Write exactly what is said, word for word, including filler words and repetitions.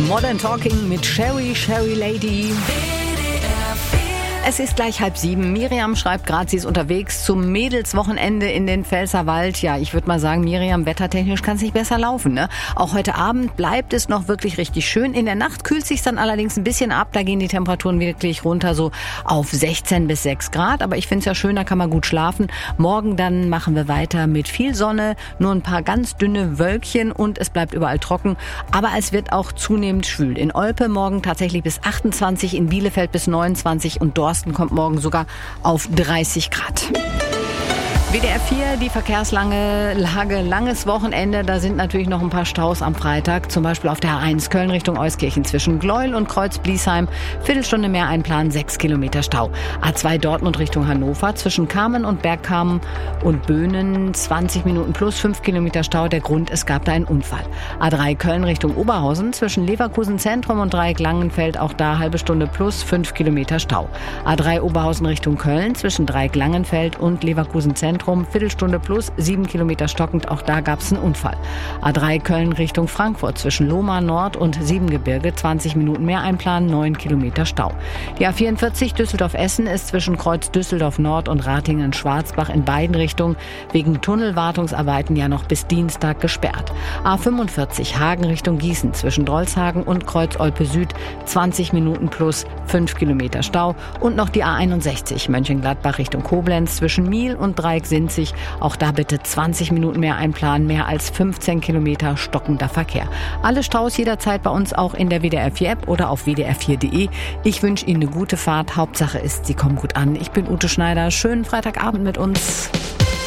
Modern Talking mit Sherry, Sherry Lady. Es ist gleich halb sieben. Miriam schreibt gerade, sie ist unterwegs zum Mädelswochenende in den Pfälzerwald. Ja, ich würde mal sagen, Miriam, wettertechnisch kann es nicht besser laufen, ne? Auch heute Abend bleibt es noch wirklich richtig schön. In der Nacht kühlt sich dann allerdings ein bisschen ab. Da gehen die Temperaturen wirklich runter, so auf sechzehn bis sechs Grad. Aber ich finde es ja schön, da kann man gut schlafen. Morgen dann machen wir weiter mit viel Sonne, nur ein paar ganz dünne Wölkchen und es bleibt überall trocken. Aber es wird auch zunehmend schwül. In Olpe morgen tatsächlich bis achtundzwanzig, in Bielefeld bis neunundzwanzig und dort kommt morgen sogar auf dreißig Grad. W D R vier, die Verkehrslage, langes Wochenende. Da sind natürlich noch ein paar Staus am Freitag. Zum Beispiel auf der A eins Köln Richtung Euskirchen zwischen Gleuel und Kreuz-Bliesheim. Viertelstunde mehr einplanen, sechs Kilometer Stau. A zwei Dortmund Richtung Hannover zwischen Kamen und Bergkamen und Böhnen. zwanzig Minuten plus, fünf Kilometer Stau. Der Grund, es gab da einen Unfall. A drei Köln Richtung Oberhausen zwischen Leverkusen Zentrum und Dreieck Langenfeld. Auch da halbe Stunde plus, fünf Kilometer Stau. A drei Oberhausen Richtung Köln zwischen Dreieck Langenfeld und Leverkusen Zentrum. Viertelstunde plus, sieben Kilometer stockend, auch da gab es einen Unfall. A drei Köln Richtung Frankfurt zwischen Lohmar Nord und Siebengebirge, zwanzig Minuten mehr einplanen, neun Kilometer Stau. Die A vierundvierzig Düsseldorf-Essen ist zwischen Kreuz Düsseldorf Nord und Ratingen-Schwarzbach in beiden Richtungen wegen Tunnelwartungsarbeiten ja noch bis Dienstag gesperrt. A fünfundvierzig Hagen Richtung Gießen zwischen Drolshagen und Kreuz Olpe Süd, zwanzig Minuten plus, fünf Kilometer Stau. Und noch die A einundsechzig Mönchengladbach Richtung Koblenz zwischen Miel und Dreieck Sinzig. Auch da bitte zwanzig Minuten mehr einplanen, mehr als fünfzehn Kilometer stockender Verkehr. Alle Staus jederzeit bei uns auch in der W D R vier App oder auf w d r vier punkt de. Ich wünsche Ihnen eine gute Fahrt. Hauptsache ist, Sie kommen gut an. Ich bin Ute Schneider. Schönen Freitagabend mit uns.